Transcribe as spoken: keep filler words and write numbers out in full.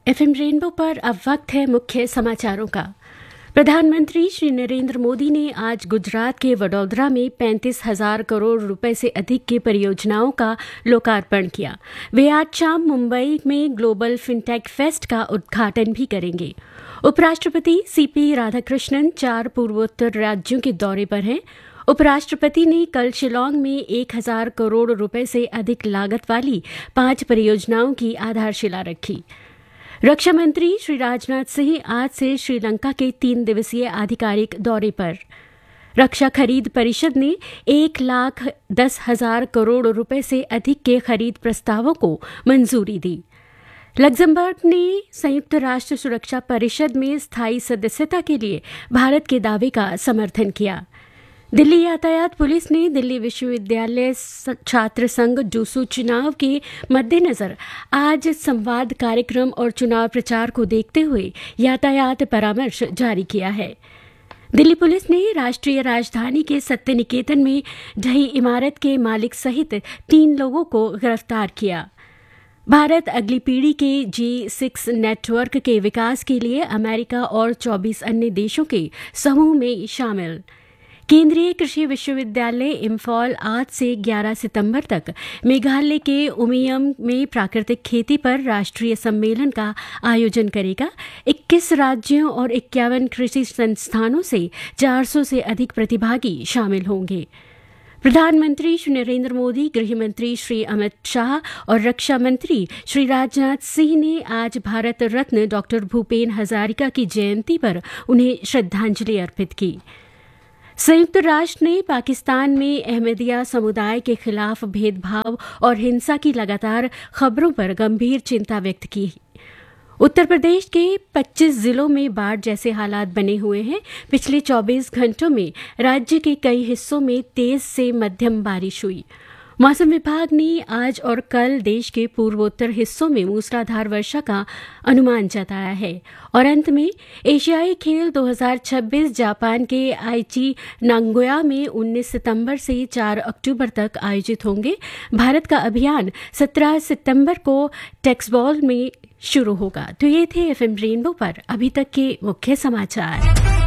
FM rainbow पर अब वक्त है मुख्य समाचारों का। प्रधानमंत्री श्री नरेंद्र मोदी ने आज गुजरात के वडोदरा में पैंतीस हजार करोड़ रुपए से अधिक की परियोजनाओं का लोकार्पण किया। वे आज शाम मुंबई में ग्लोबल फिनटेक फेस्ट का उद्घाटन भी करेंगे। उपराष्ट्रपति सीपी राधाकृष्णन चार पूर्वोत्तर राज्यों के दौरे पर हैं। उपराष्ट्रपति ने कल शिलांग में एक हजार करोड़ रुपए से अधिक लागत वाली पांच परियोजनाओं की आधारशिला रखी। रक्षा मंत्री श्री राजनाथ सिंह आज से श्रीलंका के तीन दिवसीय आधिकारिक दौरे पर। रक्षा खरीद परिषद ने एक लाख दस हजार करोड़ रुपए से अधिक के खरीद प्रस्तावों को मंजूरी दी। लग्जमबर्ग ने संयुक्त राष्ट्र सुरक्षा परिषद में स्थायी सदस्यता के लिए भारत के दावे का समर्थन किया। दिल्ली यातायात पुलिस ने दिल्ली विश्वविद्यालय छात्र संघ डूसू चुनाव के मद्देनजर आज संवाद कार्यक्रम और चुनाव प्रचार को देखते हुए यातायात परामर्श जारी किया है। दिल्ली पुलिस ने राष्ट्रीय राजधानी के सत्य निकेतन में ढही इमारत के मालिक सहित तीन लोगों को गिरफ्तार किया। भारत अगली पीढ़ी के जी सिक्स नेटवर्क के विकास के लिए अमेरिका और चौबीस अन्य देशों के समूह में शामिल। केंद्रीय कृषि विश्वविद्यालय इम्फॉल आज से ग्यारह सितंबर तक मेघालय के उमियम में प्राकृतिक खेती पर राष्ट्रीय सम्मेलन का आयोजन करेगा। इक्कीस राज्यों और इक्यावन कृषि संस्थानों से चार सौ से अधिक प्रतिभागी शामिल होंगे। प्रधानमंत्री श्री नरेंद्र मोदी, गृह मंत्री श्री अमित शाह और रक्षा मंत्री श्री राजनाथ सिंह ने आज भारत रत्न डॉक्टर भूपेन हजारिका की जयंती पर उन्हें श्रद्धांजलि अर्पित की। संयुक्त राष्ट्र ने पाकिस्तान में अहमदिया समुदाय के खिलाफ भेदभाव और हिंसा की लगातार खबरों पर गंभीर चिंता व्यक्त की। उत्तर प्रदेश के पच्चीस जिलों में बाढ़ जैसे हालात बने हुए हैं। पिछले चौबीस घंटों में राज्य के कई हिस्सों में तेज से मध्यम बारिश हुई। मौसम विभाग ने आज और कल देश के पूर्वोत्तर हिस्सों में मूसलाधार वर्षा का अनुमान जताया है। और अंत में एशियाई खेल दो हज़ार छब्बीस जापान के आईची नागोया में उन्नीस सितंबर से चार अक्टूबर तक आयोजित होंगे। भारत का अभियान सत्रह सितंबर को टेक्सबॉल में शुरू होगा। तो ये थे एफएम रेनबो पर अभी तक के मुख्य समाचार।